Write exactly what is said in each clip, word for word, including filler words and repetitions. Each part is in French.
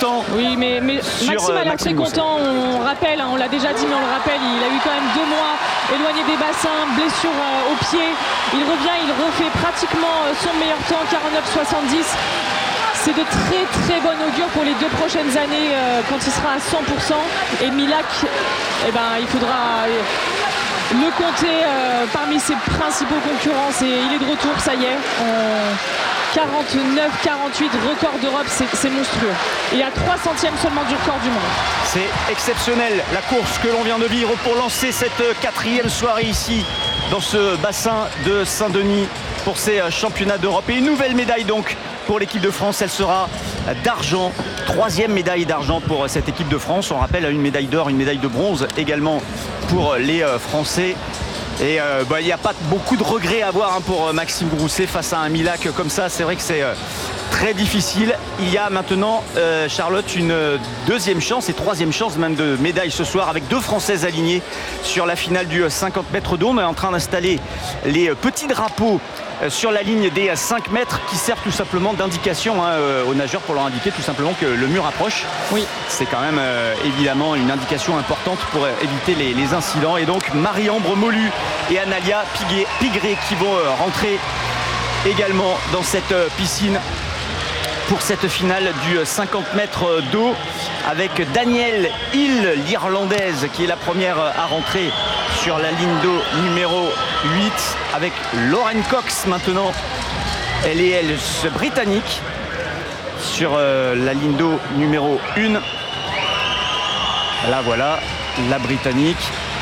content. Oui, mais, mais Maxime a l'air très content. On rappelle, hein, on l'a déjà dit, mais on le rappelle, il a eu quand même deux mois éloigné des bassins, blessure euh, au pied. Il revient, il refait pratiquement son meilleur temps, quarante-neuf soixante-dix. C'est de très très bon augure pour les deux prochaines années euh, quand il sera à cent pour cent. Et Milak, eh ben, il faudra le compter euh, parmi ses principaux concurrents. Et il est de retour, ça y est. En quarante-neuf quarante-huit, record d'Europe, c'est monstrueux. Et à trois centièmes seulement du record du monde. C'est exceptionnel la course que l'on vient de vivre pour lancer cette quatrième soirée ici dans ce bassin de Saint-Denis pour ces championnats d'Europe. Et une nouvelle médaille donc pour l'équipe de France, elle sera d'argent. Troisième médaille d'argent pour cette équipe de France. On rappelle une médaille d'or, une médaille de bronze également pour les Français. Et euh, bah, il n'y a pas beaucoup de regrets à avoir hein, pour Maxime Grousset face à un Milak comme ça. C'est vrai que c'est euh, très difficile. Il y a maintenant, euh, Charlotte, une deuxième chance et troisième chance même de médaille ce soir avec deux Françaises alignées sur la finale du cinquante mètres d'eau. On est en train d'installer les petits drapeaux sur la ligne des cinq mètres qui servent tout simplement d'indication hein, aux nageurs pour leur indiquer tout simplement que le mur approche. Oui. C'est quand même euh, évidemment une indication importante pour éviter les, les incidents. Et donc Marie-Ambre Molu et Analia Piguet, Pigré qui vont euh, rentrer également dans cette euh, piscine pour cette finale du cinquante mètres d'eau avec Danielle Hill, l'Irlandaise, qui est la première à rentrer sur la ligne d'eau numéro huit, avec Lauren Cox maintenant. Elle est elle britannique sur euh, la ligne d'eau numéro un. Là voilà, la britannique.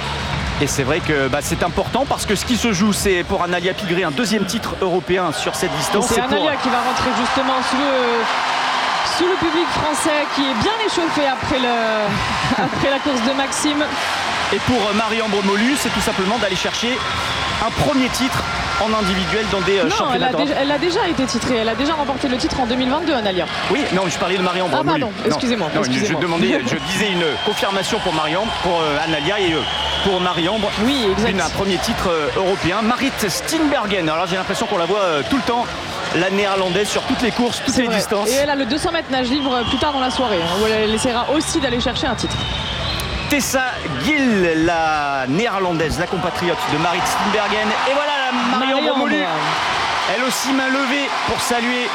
Et c'est vrai que bah, c'est important parce que ce qui se joue, c'est pour Analia Pigré un deuxième titre européen sur cette distance. C'est Analia pour... qui va rentrer justement sous le, sous le public français qui est bien échauffé après, le, après la course de Maxime. Et pour Marie-Ambre Molu, c'est tout simplement d'aller chercher un premier titre en individuel dans des non, championnats d'Europe. Elle a déjà été titrée, elle a déjà remporté le titre en deux mille vingt-deux, Analia. Oui, non, je parlais de Marie-Ambre ah, Molu. pardon, excusez-moi. Excusez je, demandais, je disais une confirmation pour Marie-Ambre, pour euh, Analia et euh, pour Marie-Ambre. Oui, exact. Une, un premier titre euh, européen. Marit Steenbergen, alors j'ai l'impression qu'on la voit euh, tout le temps, la néerlandaise sur toutes les courses, toutes les vrai. distances. Et elle a le deux cents mètres nage libre plus tard dans la soirée, où elle essaiera aussi d'aller chercher un titre. Tessa Gill, la néerlandaise, la compatriote de Marit Steenbergen. Et voilà Marie-Ambre Molu, elle aussi main levée pour saluer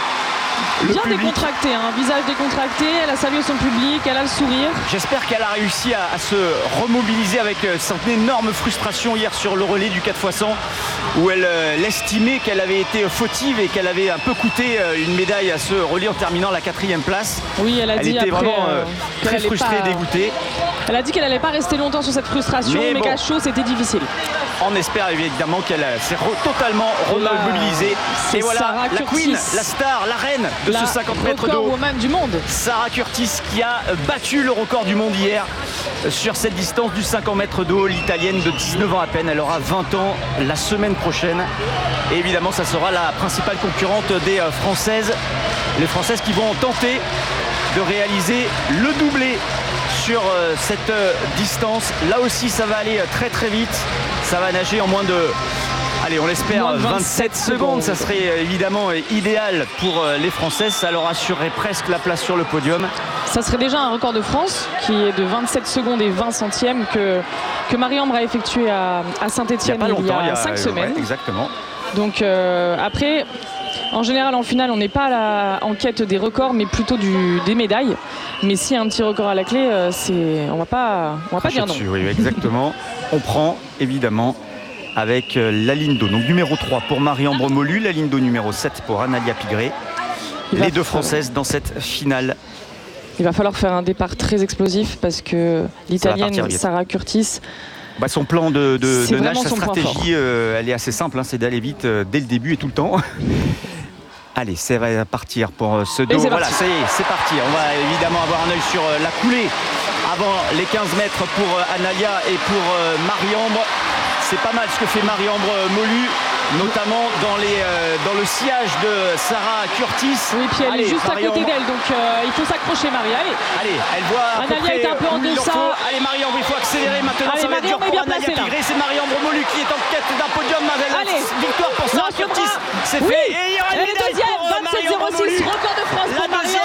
le bien public. Décontractée, un hein, visage décontracté, elle a salué son public, elle a le sourire. J'espère qu'elle a réussi à, à se remobiliser avec euh, cette énorme frustration hier sur le relais du quatre fois cent où elle euh, estimait qu'elle avait été fautive et qu'elle avait un peu coûté euh, une médaille à ce relais en terminant la quatrième place. Oui, elle a elle dit était après, vraiment euh, très frustrée, pas... dégoûtée. Elle a dit qu'elle n'allait pas rester longtemps sur cette frustration, mais, mais bon, qu'à chaud c'était difficile. On espère évidemment qu'elle s'est totalement remobilisée. Et voilà Sarah la Curtis, queen, la star, la reine de la ce cinquante mètres d'eau. woman du monde. Sarah Curtis qui a battu le record du monde hier sur cette distance du cinquante mètres d'eau. L'italienne de dix-neuf ans à peine, elle aura vingt ans la semaine prochaine. Et évidemment, ça sera la principale concurrente des Françaises. Les Françaises qui vont tenter de réaliser le doublé sur cette distance. Là aussi, ça va aller très très vite. Ça va nager en moins de... Allez, on l'espère, vingt-sept secondes. Ça serait évidemment idéal pour les Françaises. Ça leur assurerait presque la place sur le podium. Ça serait déjà un record de France qui est de vingt-sept secondes et vingt centièmes que, que Marie-Ambre a effectué à, à Saint-Etienne il, il y a cinq semaines. Ouais, exactement. Donc euh, après, en général, en finale, on n'est pas à la, en quête des records, mais plutôt du, des médailles. Mais s'il y a un petit record à la clé, c'est, on ne va pas, on va pas dire non. Dessus, oui, exactement. On prend évidemment avec la ligne d'eau. Donc numéro trois pour Marie-Ambre Molu, la ligne d'eau numéro sept pour Analia Pigré. Les deux Françaises dans cette finale. Il va falloir faire un départ très explosif parce que l'Italienne Sarah Curtis... Bah son plan de, de, de nage, sa stratégie, euh, elle est assez simple, hein, c'est d'aller vite euh, dès le début et tout le temps. Allez, c'est va partir pour ce dos. Voilà, ça y est, c'est parti. On va évidemment avoir un œil sur euh, la coulée avant les quinze mètres pour euh, Analia et pour euh, Marie-Ambre. C'est pas mal ce que fait Marie-Ambre Molu, notamment dans, les, euh, dans le sillage de Sarah Curtis. Oui, puis elle allez, est juste à côté d'elle, donc euh, il faut s'accrocher, Marie. Allez, allez, elle voit à Analia est un peu en deçà. Allez, Marie-Ambre, il faut accélérer maintenant. Allez, ça va être dur pour Analia Pigré. C'est Marie-Ambre Molu qui est en quête d'un podium. Allez, victoire pour Sarah Curtis. C'est oui. fait. Et il y aura une médaille pour Marie-Ambre Molu. record de France La pour Marie-Ambre